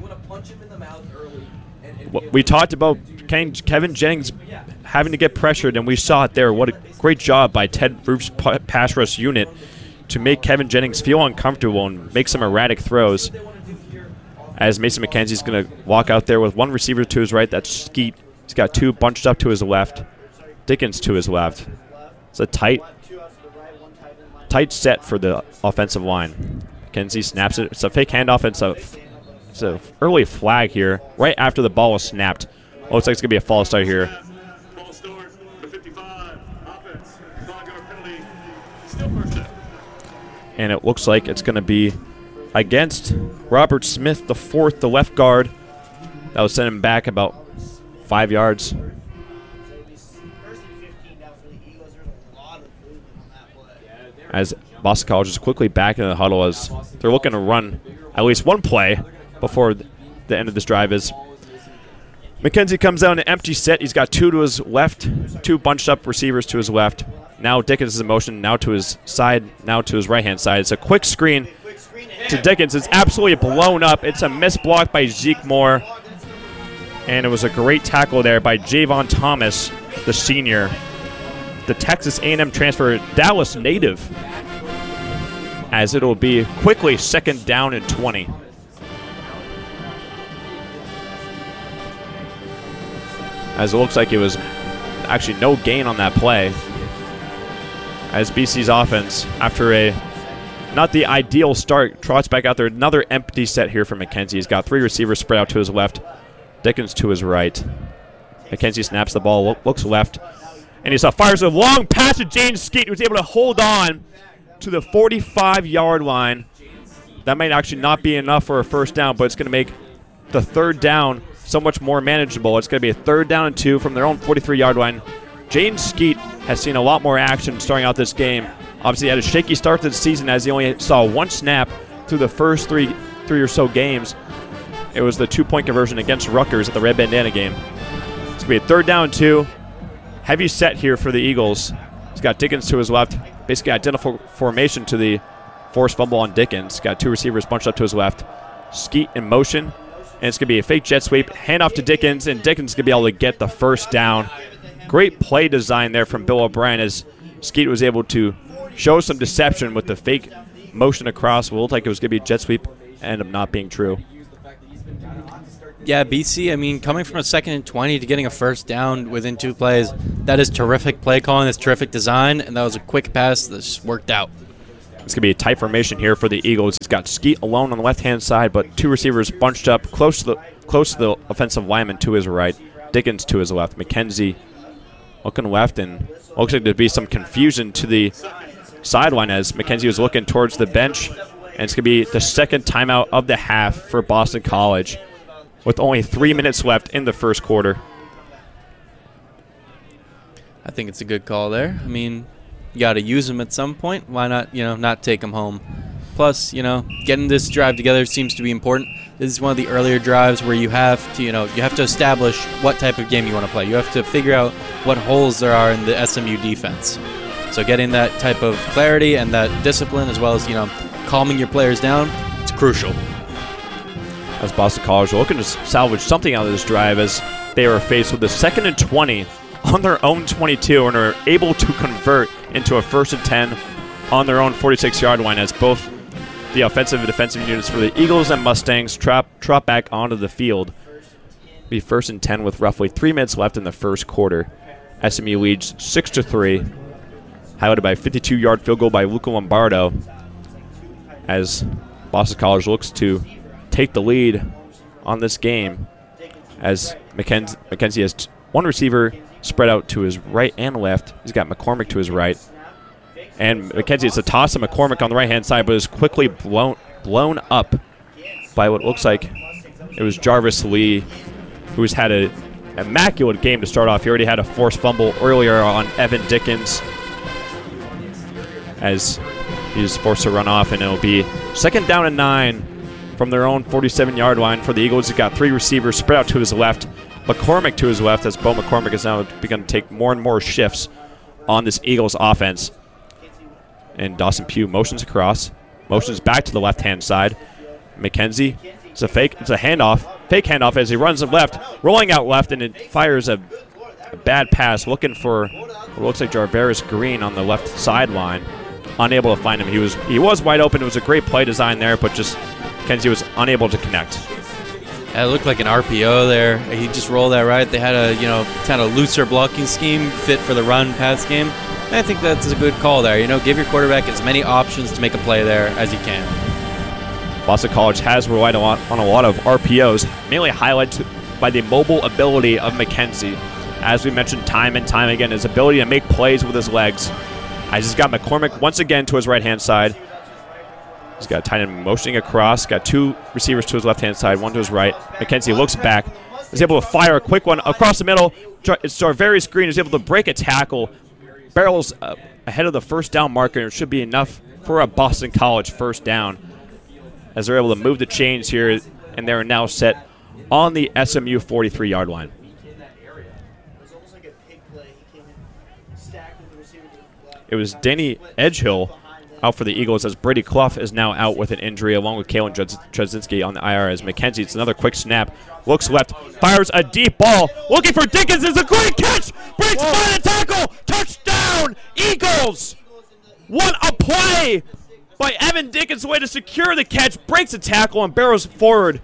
We talked about Kevin Jennings having to get pressured, and we saw it there. What a great job by Ted Roof's pass rush unit to make Kevin Jennings feel uncomfortable and make some erratic throws. As Mason McKenzie's going to walk out there with one receiver to his right, that's Skeet. He's got two bunched up to his left. Dickens to his left. It's a tight, tight set for the offensive line. McKenzie snaps it. It's a fake handoff. It's a, it's a early flag here, right after the ball was snapped. Looks like it's going to be a false start here. And it looks like it's going to be against Robert Smith, the fourth, the left guard. That will send him back about five yards. As Boston College is quickly back in the huddle as they're looking to run at least one play before the end of this drive. Is McKenzie comes out in an empty set. He's got two to his left, two bunched up receivers to his left. Now Dickens is in motion, now to his side, now to his right-hand side. It's a quick screen to Dickens. It's absolutely blown up. It's a missed block by Zeke Moore. And it was a great tackle there by Javon Thomas, the senior, the Texas A and M transfer, Dallas native, as it will be quickly second down and twenty. As it looks like it was actually no gain on that play. As B C's offense, after a not the ideal start, trots back out there. Another empty set here for McKenzie. He's got three receivers spread out to his left, Dickens to his right. McKenzie snaps the ball, look, looks left, and he saw fires a long pass to James Skeet. He was able to hold on to the forty-five-yard line. That might actually not be enough for a first down, but it's going to make the third down so much more manageable. It's going to be a third down and two from their own forty-three-yard line. James Skeet has seen a lot more action starting out this game. Obviously, he had a shaky start to the season as he only saw one snap through the first three three or so games. It was the two-point conversion against Rutgers at the Red Bandana game. It's going to be a third down and two. Heavy set here for the Eagles. He's got Dickens to his left. Basically identical formation to the forced fumble on Dickens. Got two receivers bunched up to his left. Skeet in motion. And it's going to be a fake jet sweep. Handoff to Dickens, and Dickens is going to be able to get the first down. Great play design there from Bill O'Brien as Skeet was able to show some deception with the fake motion across. It looked like it was going to be a jet sweep. Ended up not being true. Yeah, B C, I mean, coming from a second and twenty to getting a first down within two plays, that is terrific play calling, that's terrific design, and that was a quick pass that just worked out. It's going to be a tight formation here for the Eagles. He's got Skeet alone on the left-hand side, but two receivers bunched up close to the close to the offensive lineman to his right. Dickens to his left. McKenzie looking left, and looks like there'd be some confusion to the sideline as McKenzie was looking towards the bench. And it's going to be the second timeout of the half for Boston College with only three minutes left in the first quarter. I think it's a good call there. I mean, you got to use them at some point. Why not, you know, not take them home? Plus, you know, getting this drive together seems to be important. This is one of the earlier drives where you have to, you know, you have to establish what type of game you want to play. You have to figure out what holes there are in the S M U defense. So getting that type of clarity and that discipline, as well as, you know, calming your players down, it's crucial. As Boston College are looking to salvage something out of this drive as they are faced with a second and twenty on their own twenty-two and are able to convert into a first and ten on their own forty-six-yard line as both the offensive and defensive units for the Eagles and Mustangs trot, trot back onto the field. Be first and ten with roughly three minutes left in the first quarter. S M U leads six to three, highlighted by a fifty-two-yard field goal by Luca Lombardo as Boston College looks to take the lead on this game as McKenzie, McKenzie has t- one receiver spread out to his right and left. He's got McCormick to his right. And McKenzie, it's a toss to McCormick on the right-hand side, but is quickly blown blown up by what looks like it was Jarvis Lee, who's had an immaculate game to start off. He already had a forced fumble earlier on Evan Dickens as he's forced to run off, and it'll be second down and nine from their own forty-seven-yard line for the Eagles. He's got three receivers spread out to his left. McCormick to his left as Bo McCormick has now begun to take more and more shifts on this Eagles offense. And Dawson Pugh motions across, motions back to the left-hand side. McKenzie, it's a fake, it's a handoff, fake handoff as he runs left, rolling out left, and it fires a, a bad pass, looking for what looks like Jarveris Green on the left sideline. Unable to find him. He was he was wide open. It was a great play design there, but just McKenzie was unable to connect. Yeah, it looked like an R P O there. He just rolled that right. They had a, you know, kind of looser blocking scheme fit for the run pass game. And I think that's a good call there. You know, give your quarterback as many options to make a play there as you can. Boston College has relied a lot on a lot of R P Os, mainly highlighted by the mobile ability of McKenzie. As we mentioned time and time again, his ability to make plays with his legs. As he's got McCormick once again to his right-hand side. He's got a tight end motioning across. Got two receivers to his left-hand side, one to his right. McKenzie looks back. Is able to fire a quick one across the middle. It's Jarveris Green is able to break a tackle. Barrels uh, ahead of the first down marker. It should be enough for a Boston College first down as they're able to move the chains here, and they're now set on the S M U forty-three-yard line. It was Danny Edgehill out for the Eagles as Brady Clough is now out with an injury along with Kalen Trzynski on the I R as McKenzie. It's another quick snap. Looks left. Fires a deep ball. Looking for Dickens. It's a great catch. Breaks by the tackle. Touchdown, Eagles. What a play by Evan Dickens. The way to secure the catch. Breaks the tackle and barrels forward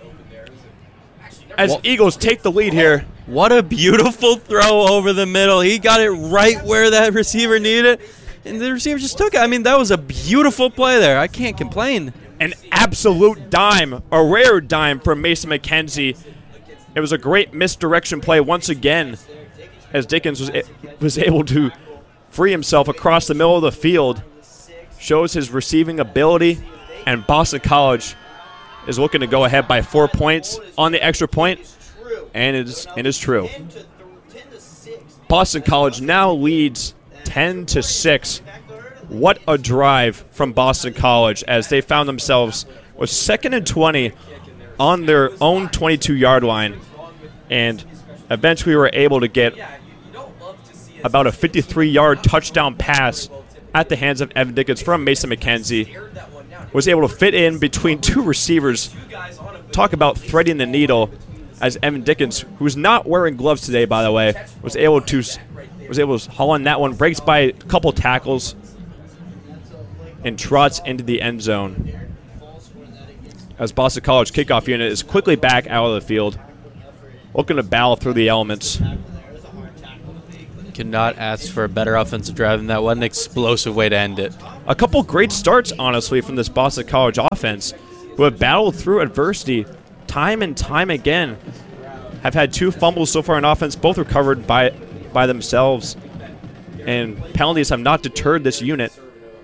as well, Eagles take the lead here. What a beautiful throw over the middle. He got it right where that receiver needed it, and the receiver just took it. I mean, that was a beautiful play there. I can't complain. An absolute dime, a rare dime from Mason McKenzie. It was a great misdirection play once again as Dickens was, was able to free himself across the middle of the field. Shows his receiving ability, and Boston College is looking to go ahead by four points on the extra point. And it is, it is true. Boston College now leads ten to six. What a drive from Boston College as they found themselves with second and twenty on their own twenty-two-yard line. And eventually were able to get about a fifty-three-yard touchdown pass at the hands of Evan Dickens from Mason McKenzie. Was able to fit in between two receivers. Talk about threading the needle. As Evan Dickens, who's not wearing gloves today, by the way, was able to was able to haul in that one, breaks by a couple tackles, and trots into the end zone. as Boston College kickoff unit is quickly back out of the field, looking to battle through the elements. Cannot ask for a better offensive drive than that. What an explosive way to end it. A couple great starts, honestly, from this Boston College offense, who have battled through adversity time and time again. Have had two fumbles so far in offense, both recovered by by themselves. And penalties have not deterred this unit,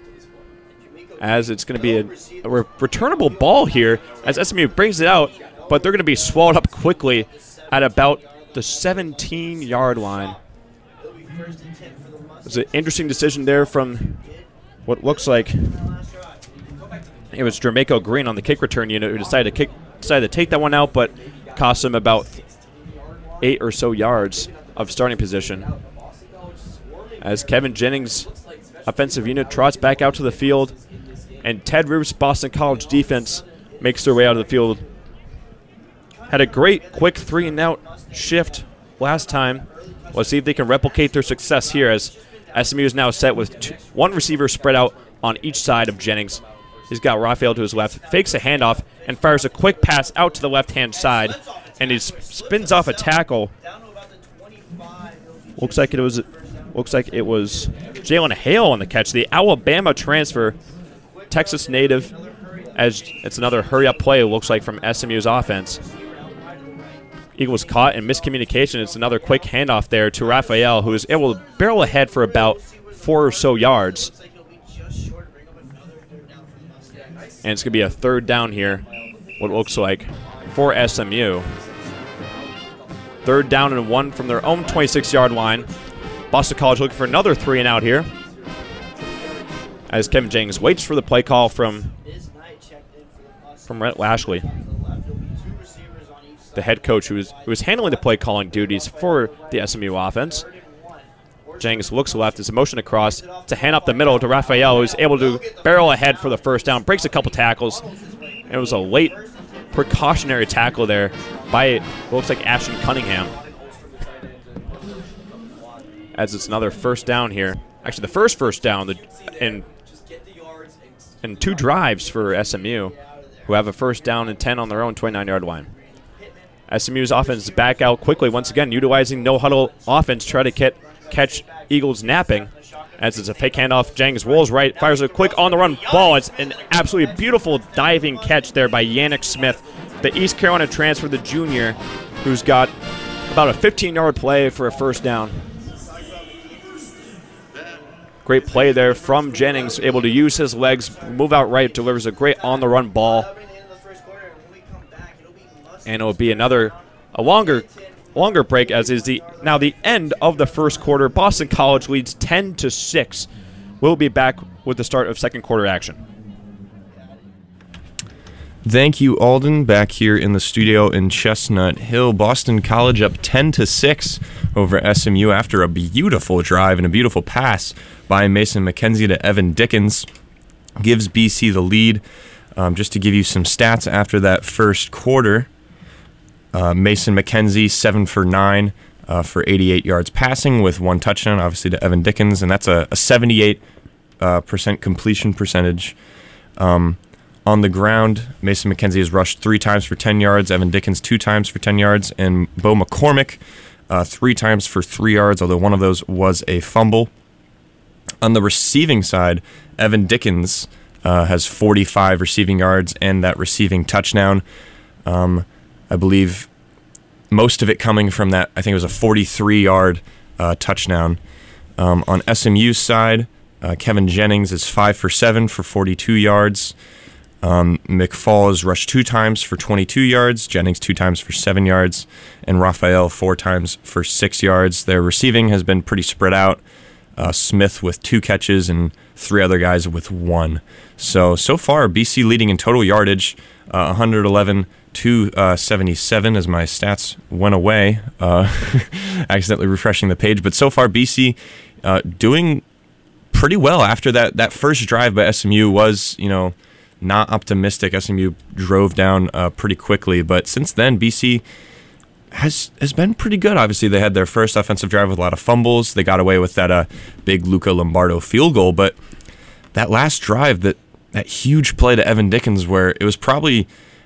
as it's going to be a, a re- returnable ball here as S M U brings it out, but they're going to be swallowed up quickly at about the seventeen-yard line. It's an interesting decision there from what looks like it was Jermaico Green on the kick return unit who decided to kick, decided to take that one out, but cost him about eight or so yards of starting position. As Kevin Jennings' offensive unit trots back out to the field, and Ted Rivers' Boston College defense makes their way out of the field. Had a great quick three and out shift last time. Let's see if they can replicate their success here, as S M U is now set with two, one receiver spread out on each side of Jennings. He's got Raphael to his left, fakes a handoff, and fires a quick pass out to the left-hand side, and he spins off a tackle. Looks like it was looks like it was Jalen Hale on the catch, the Alabama transfer, Texas native, as it's another hurry-up play, it looks like, from S M U's offense. Eagles caught in miscommunication. It's another quick handoff there to Raphael, who is able to barrel ahead for about four or so yards. And it's going to be a third down here, what it looks like, for S M U. Third down and one from their own twenty-six-yard line. Boston College looking for another three and out here, as Kevin Jennings waits for the play call from, from Rhett Lashley, the head coach who was, who was handling the play calling duties for the S M U offense. Jennings looks left, is motion across to hand up the middle to Raphael, who's able to barrel ahead for the first down, breaks a couple tackles. It was a late precautionary tackle there by, what looks like, Ashton Cunningham. As it's another first down here. Actually, the first first down in, in two drives for S M U, who have a first down and ten on their own twenty-nine-yard line. S M U's offense is back out quickly, once again, utilizing no-huddle offense, try to get, catch Eagles napping. As it's a fake handoff, Jennings rolls right, fires a quick on-the-run ball. It's an absolutely beautiful diving catch there by Yannick Smith, the East Carolina transfer, the junior, who's got about a fifteen-yard play for a first down. Great play there from Jennings, able to use his legs, move out right, delivers a great on-the-run ball. And it will be another, a longer longer break, as is the now the end of the first quarter. Boston College leads ten to six. We'll be back with the start of second quarter action. Thank you, Alden. Back here in the studio in Chestnut Hill, Boston College up ten to six over S M U after a beautiful drive and a beautiful pass by Mason McKenzie to Evan Dickens. Gives B C the lead. Um, just to give you some stats after that first quarter, uh, Mason McKenzie, seven for nine uh, for eighty-eight yards passing with one touchdown, obviously, to Evan Dickens, and that's a, a seventy-eight percent uh, completion percentage. Um, On the ground, Mason McKenzie has rushed three times for ten yards, Evan Dickens two times for ten yards, and Bo McCormick uh, three times for three yards, although one of those was a fumble. On the receiving side, Evan Dickens uh, has forty-five receiving yards and that receiving touchdown. Um, I believe most of it coming from that, I think it was a forty-three-yard uh, touchdown. Um, on S M U's side, uh, Kevin Jennings is five for seven for forty-two yards. Um, McFall has rushed two times for twenty-two yards, Jennings two times for seven yards, and Raphael four times for six yards. Their receiving has been pretty spread out. Uh, Smith with two catches and three other guys with one. So, so far, B C leading in total yardage, uh, one eleven to seventy-seven as my stats went away, uh, accidentally refreshing the page. But so far, B C uh, doing pretty well after that, that first drive by S M U was, you know, not optimistic. S M U drove down uh, pretty quickly, but since then, B C has has been pretty good. Obviously, they had their first offensive drive with a lot of fumbles. They got away with that uh, big Luca Lombardo field goal, but that last drive, that that huge play to Evan Dickens, where it was probably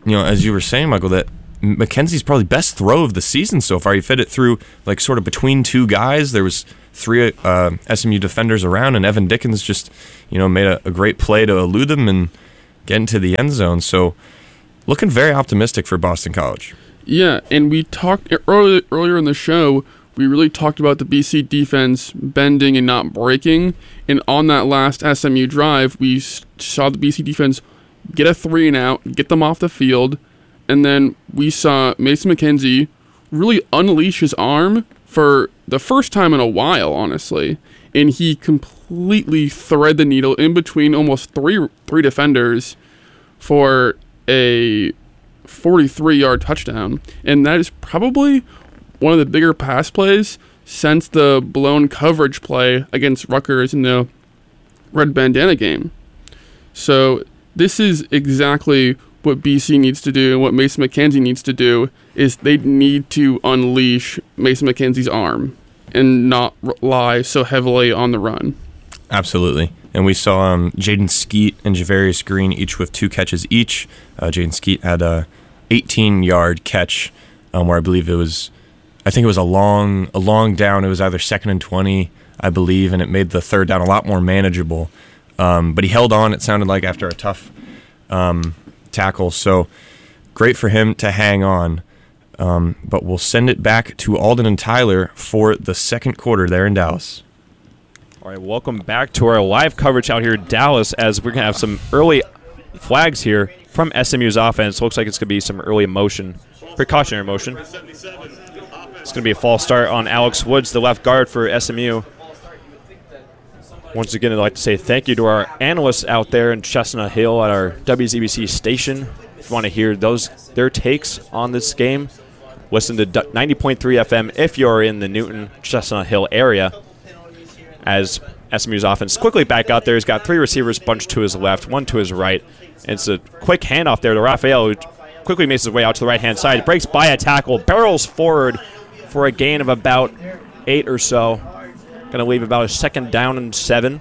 you know, as you were saying, Michael, that McKenzie's probably best throw of the season so far. He fit it through, like, sort of between two guys. There was three uh, S M U defenders around, and Evan Dickens just, you know, made a, a great play to elude them and get into the end zone. So, looking very optimistic for Boston College. Yeah, and we talked earlier earlier in the show. We really talked about the B C defense bending and not breaking. And on that last S M U drive, we saw the B C defense get a three and out, get them off the field, and then we saw Mason McKenzie really unleash his arm for the first time in a while, honestly. And he completely thread the needle in between almost three three defenders for a forty-three-yard touchdown. And that is probably one of the bigger pass plays since the blown coverage play against Rutgers in the red bandana game. So this is exactly what B C needs to do, and what Mason McKenzie needs to do is they need to unleash Mason McKenzie's arm and not rely so heavily on the run. Absolutely. And we saw um, Jaden Skeet and Javarius Green each with two catches each. Uh, Jaden Skeet had a eighteen-yard catch um, where I believe it was, I think it was a long, a long down. It was either second and twenty, I believe, and it made the third down a lot more manageable. Um, but he held on, it sounded like, after a tough um, tackle. So great for him to hang on. Um, but we'll send it back to Alden and Tyler for the second quarter there in Dallas. All right, welcome back to our live coverage out here in Dallas, as we're going to have some early flags here from S M U's offense. Looks like it's going to be some early motion, precautionary motion. It's going to be a false start on Alex Woods, the left guard for S M U. Once again, I'd like to say thank you to our analysts out there in Chestnut Hill at our W Z B C station. If you want to hear those their takes on this game, listen to ninety point three F M if you're in the Newton, Chestnut Hill area. As S M U's offense quickly back out there, he's got three receivers bunched to his left, one to his right. And it's a quick handoff there to Raphael, who quickly makes his way out to the right-hand side, breaks by a tackle, barrels forward for a gain of about eight or so. Going to leave about a second down and seven.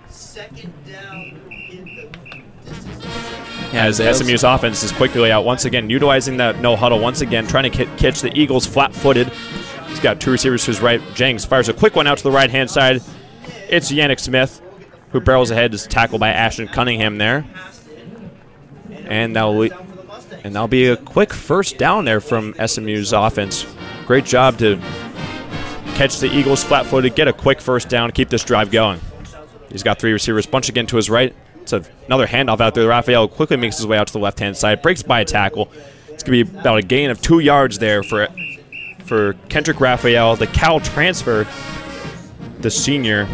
As S M U's offense is quickly out once again, utilizing that no huddle once again, trying to catch the Eagles flat-footed. He's got two receivers to his right. Jengs fires a quick one out to the right-hand side. It's Yannick Smith, who barrels ahead, is tackled by Ashton Cunningham there. And that'll, and that'll be a quick first down there from S M U's offense. Great job to catch the Eagles flat-footed, get a quick first down, keep this drive going. He's got three receivers bunch again to his right. It's a, another handoff out there. Raphael quickly makes his way out to the left-hand side, breaks by a tackle. It's going to be about a gain of two yards there for, for Kendrick Raphael, the Cal transfer, the senior.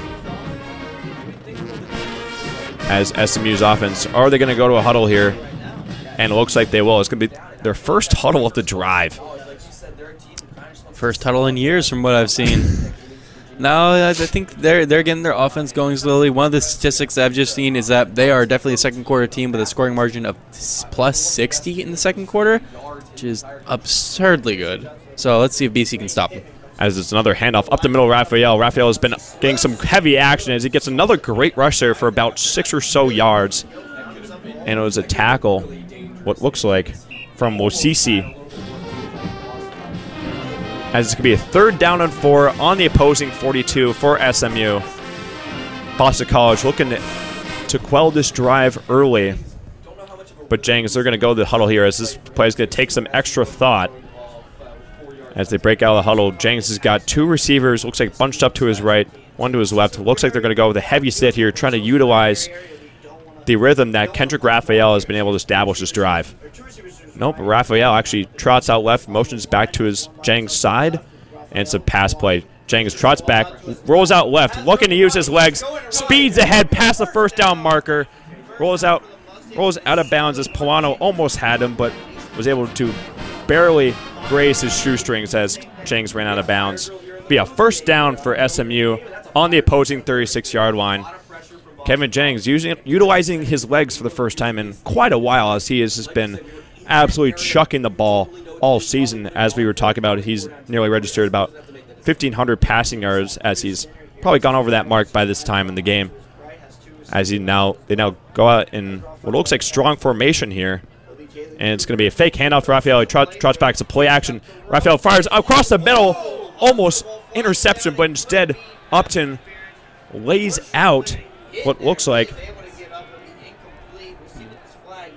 As S M U's offense, are they going to go to a huddle here? And it looks like they will. It's going to be their first huddle of the drive. First huddle in years from what I've seen. No, I think they're they're getting their offense going slowly. One of the statistics I've just seen is that they are definitely a second quarter team with a scoring margin of plus sixty in the second quarter, which is absurdly good. So let's see if B C can stop them. As it's another handoff up the middle, Raphael. Raphael has been getting some heavy action as he gets another great rush there for about six or so yards. And it was a tackle, what looks like, from Wosisi. As it's going to be a third down and four on the opposing forty-two for S M U. Boston College looking to quell this drive early. But Jengs, they're going to go to the huddle here as this play is going to take some extra thought. As they break out of the huddle, Jengs has got two receivers, looks like bunched up to his right, one to his left. Looks like they're going to go with a heavy sit here, trying to utilize the rhythm that Kendrick Raphael has been able to establish this drive. Nope, Raphael actually trots out left, motions back to his Jengs side, and it's a pass play. Jengs trots back, rolls out left, looking to use his legs, speeds ahead past the first down marker, rolls out, rolls out of bounds as Polano almost had him, but was able to barely graze his shoestrings as Jengs ran out of bounds. Be a first down for S M U on the opposing thirty-six-yard line. Kevin Jengs using, utilizing his legs for the first time in quite a while, as he has just been absolutely chucking the ball all season. As we were talking about, he's nearly registered about fifteen hundred passing yards, as he's probably gone over that mark by this time in the game. As he now they now go out in what looks like strong formation here. And it's going to be a fake handoff to Raphael. He trots, trots back to play action. Raphael fires across the middle. Almost interception, but instead Upton lays out what looks like